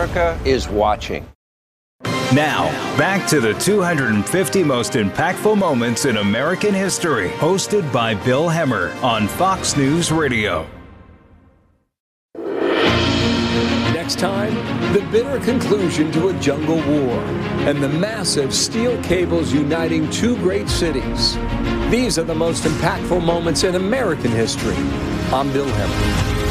America is watching. Now, back to the 250 most impactful moments in American history, hosted by Bill Hemmer on Fox News Radio. Next time, the bitter conclusion to a jungle war and the massive steel cables uniting two great cities. These are the most impactful moments in American history. I'm Bill Hemmer.